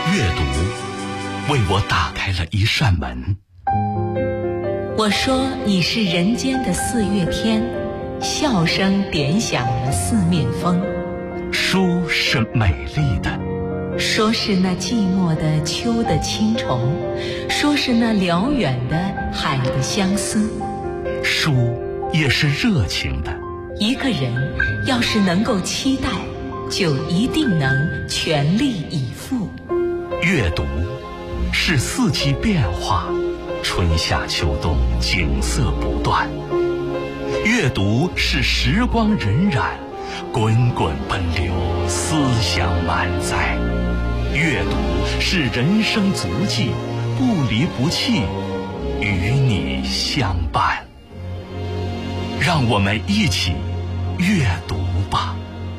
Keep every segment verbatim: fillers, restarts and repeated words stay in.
阅读为我打开了一扇门。 我说你是人间的四月天，笑声点响了四面风。 书是美丽的， 说是那寂寞的秋的青虫，说是那辽远的海的相思。 书也是热情的。 一个人要是能够期待，就一定能全力以赴。 阅读是四季变化，春夏秋冬景色不断。阅读是时光荏苒，滚滚奔流，思想满载。阅读是人生足迹，不离不弃，与你相伴。让我们一起阅读吧。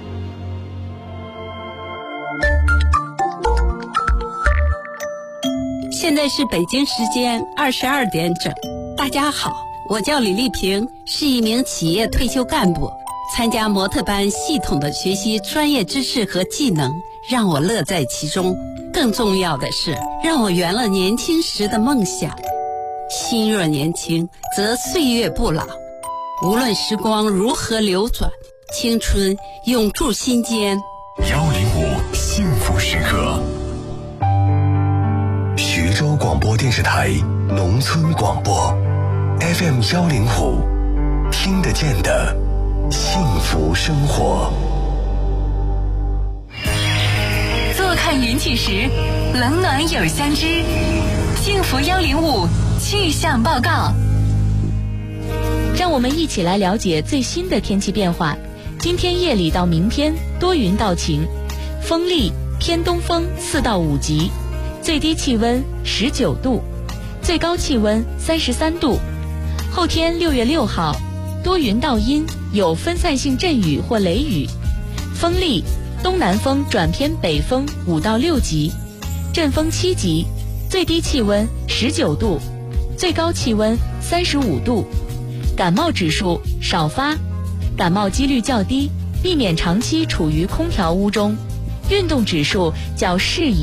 现在是北京时间二十二点整。大家好，我叫李丽萍，是一名企业退休干部。参加模特班，系统的学习专业知识和技能，让我乐在其中。更重要的是，让我圆了年轻时的梦想。心若年轻，则岁月不老。无论时光如何流转，青春永驻心间。 幺零五幸福时刻。徐州广播电视台农村广播 F M 幺零五，听得见的幸福生活。 坐看云起时，冷暖有相知。幸福幺零五气象报告。 让我们一起来了解最新的天气变化。今天夜里到明天多云到晴，风力偏东风四到五级，最低气温十九度，最高气温三十三度。后天六月六号，多云到阴，有分散性阵雨或雷雨，风力东南风转偏北风五到六级，阵风七级，最低气温十九度，最高气温三十五度。感冒指数少发，感冒几率较低，避免长期处于空调屋中。运动指数较适宜。